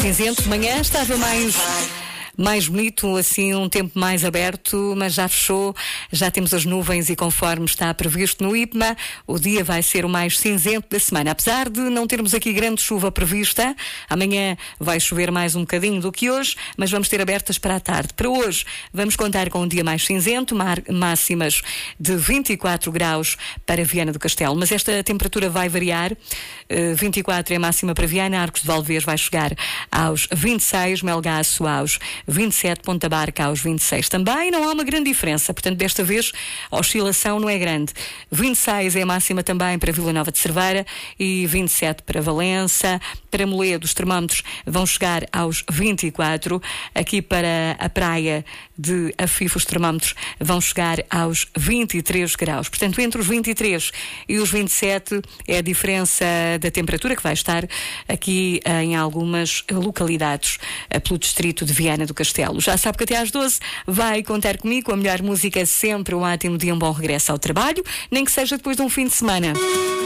cinzento. De manhã estava mais bonito, assim, um tempo mais aberto, mas já fechou, já temos as nuvens e conforme está previsto no IPMA, o dia vai ser o mais cinzento da semana. Apesar de não termos aqui grande chuva prevista, amanhã vai chover mais um bocadinho do que hoje, mas vamos ter abertas para a tarde. Para hoje, vamos contar com um dia mais cinzento, máximas de 24 graus para Viana do Castelo, mas esta temperatura vai variar. 24 é a máxima para Viana, Arcos de Valdevez vai chegar aos 26, Melgaço aos 27, Ponta Barca aos 26. Também não há uma grande diferença, portanto desta vez a oscilação não é grande. 26 é a máxima também para Vila Nova de Cerveira e 27 para Valença. Para Moledo os termómetros vão chegar aos 24. Aqui para a praia de Afif os termómetros vão chegar aos 23 graus. Portanto, entre os 23 e os 27 é a diferença da temperatura que vai estar aqui em algumas localidades pelo distrito de Viana do Castelo. Já sabe que até às 12 vai contar comigo com a melhor música sempre. Um ótimo dia, um bom regresso ao trabalho, nem que seja depois de um fim de semana.